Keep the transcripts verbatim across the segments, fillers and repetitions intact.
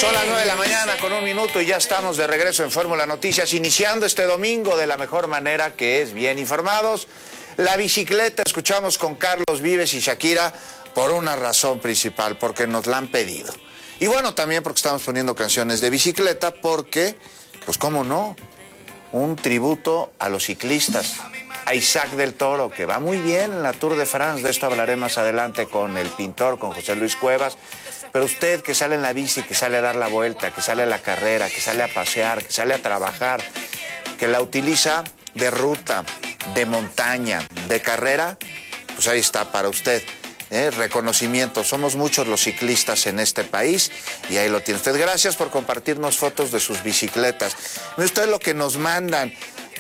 Son las nueve de la mañana con un minuto y ya estamos de regreso en Fórmula Noticias, iniciando este domingo de la mejor manera, que es bien informados. La bicicleta, escuchamos con Carlos Vives y Shakira por una razón principal, porque nos la han pedido. Y bueno, también porque estamos poniendo canciones de bicicleta, porque, pues cómo no, un tributo a los ciclistas, a Isaac del Toro, que va muy bien en la Tour de France. De esto hablaré más adelante con el pintor, con José Luis Cuevas. Pero usted que sale en la bici, que sale a dar la vuelta, que sale a la carrera, que sale a pasear, que sale a trabajar, que la utiliza de ruta, de montaña, de carrera, pues ahí está para usted. ¿eh? Reconocimiento. Somos muchos los ciclistas en este país y ahí lo tiene usted. Gracias por compartirnos fotos de sus bicicletas. Mire usted lo que nos mandan.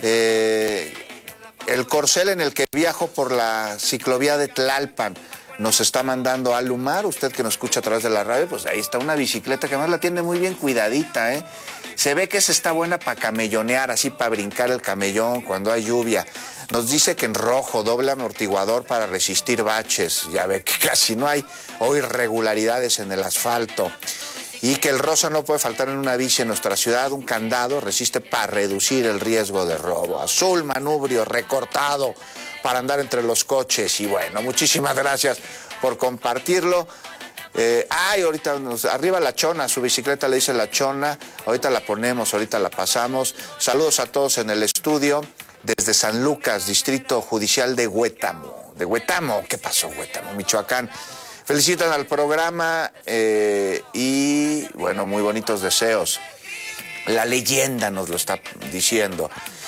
Eh, el corcel en el que viajo por la ciclovía de Tlalpan. Nos está mandando Alumar, usted que nos escucha a través de la radio, pues ahí está una bicicleta que además la tiene muy bien cuidadita, ¿eh? Se ve que esa está buena para camellonear, así para brincar el camellón cuando hay lluvia. Nos dice que en rojo, doble amortiguador para resistir baches. Ya ve que casi no hay o irregularidades en el asfalto. Y que el rosa no puede faltar en una bici en nuestra ciudad. Un candado resiste para reducir el riesgo de robo. Azul manubrio recortado para andar entre los coches. Y bueno, muchísimas gracias por compartirlo. Eh, ay, ahorita nos, arriba la chona, su bicicleta le dice la chona. Ahorita la ponemos, ahorita la pasamos. Saludos a todos en el estudio desde San Lucas, Distrito Judicial de Huétamo. De Huétamo, ¿qué pasó, Huétamo, Michoacán? Felicitan al programa eh, y, bueno, muy bonitos deseos. La leyenda nos lo está diciendo,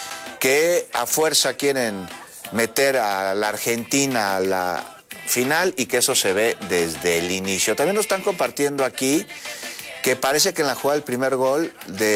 que a fuerza quieren meter a la Argentina a la final y que eso se ve desde el inicio. También nos están compartiendo aquí que parece que en la jugada del primer gol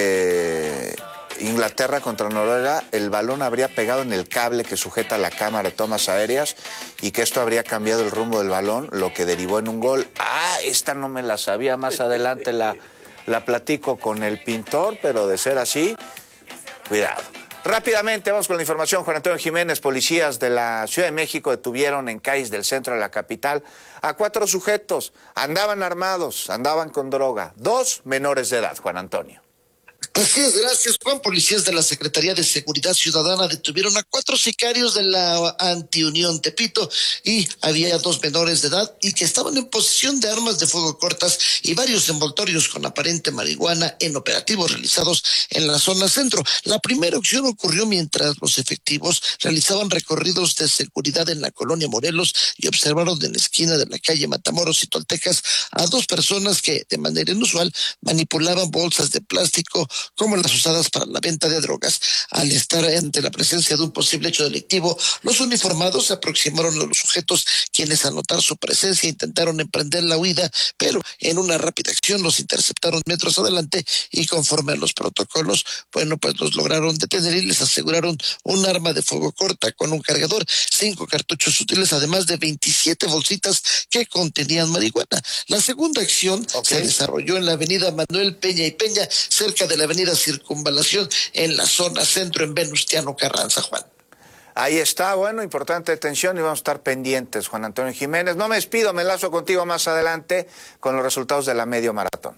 de Inglaterra contra Noruega, el balón habría pegado en el cable que sujeta la cámara de tomas aéreas y que esto habría cambiado el rumbo del balón, lo que derivó en un gol. Ah, esta no me la sabía, más adelante la, la platico con el pintor, pero de ser así, cuidado. Rápidamente, vamos con la información. Juan Antonio Jiménez, policías de la Ciudad de México detuvieron en calles del centro de la capital a cuatro sujetos. Andaban armados, andaban con droga. Dos menores de edad, Juan Antonio. Así es, gracias, Juan. Policías de la Secretaría de Seguridad Ciudadana detuvieron a cuatro sicarios de la Antiunión Tepito y había dos menores de edad y que estaban en posesión de armas de fuego cortas y varios envoltorios con aparente marihuana en operativos realizados en la zona centro. La primera acción ocurrió mientras los efectivos realizaban recorridos de seguridad en la colonia Morelos y observaron en la esquina de la calle Matamoros y Toltecas a dos personas que de manera inusual manipulaban bolsas de plástico como las usadas para la venta de drogas. Al estar ante la presencia de un posible hecho delictivo, los uniformados se aproximaron a los sujetos, quienes al notar su presencia intentaron emprender la huida, pero en una rápida acción los interceptaron metros adelante y conforme a los protocolos, bueno, pues los lograron detener y les aseguraron un arma de fuego corta con un cargador, cinco cartuchos útiles, además de veintisiete bolsitas que contenían marihuana. La segunda acción okay. se desarrolló en la avenida Manuel Peña y Peña, cerca de la avenida Circunvalación, en la zona centro, en Venustiano Carranza, Juan. Ahí está, bueno, importante atención y vamos a estar pendientes, Juan Antonio Jiménez. No me despido, me enlazo contigo más adelante con los resultados de la medio maratón.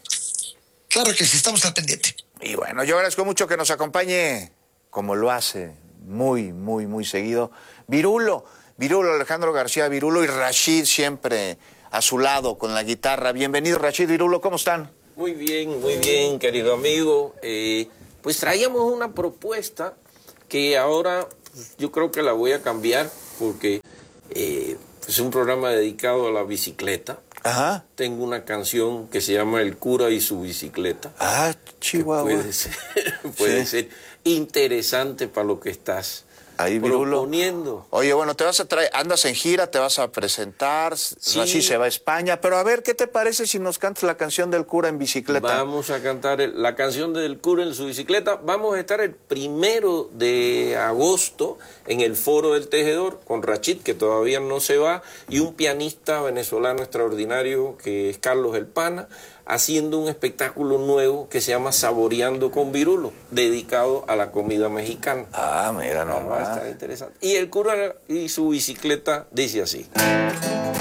Claro que sí, estamos al pendiente. Y bueno, yo agradezco mucho que nos acompañe, como lo hace muy, muy, muy seguido, Virulo, Virulo, Alejandro García Virulo y Rashid siempre a su lado con la guitarra. Bienvenido, Rashid, Virulo, ¿cómo están? Muy bien, muy bien, querido amigo. Eh, pues traíamos una propuesta que ahora yo creo que la voy a cambiar porque eh, es un programa dedicado a la bicicleta. Ajá. Tengo una canción que se llama El cura y su bicicleta. Ah, Chihuahua. Puede ser, puede sí. ser interesante para lo que estás ahí, Virulo. proponiendo. Oye, bueno, te vas a traer, andas en gira, te vas a presentar, sí. así se va a España, pero a ver, ¿qué te parece si nos cantas la canción del cura en bicicleta? Vamos a cantar el, la canción del cura en su bicicleta. Vamos a estar el primero de agosto en el Foro del Tejedor con Rashid, que todavía no se va, y un pianista venezolano extraordinario que es Carlos El Pana, haciendo un espectáculo nuevo que se llama Saboreando con Virulo, dedicado a la comida mexicana. Ah, mira, no va a estar interesante. Y el cura y su bicicleta dice así.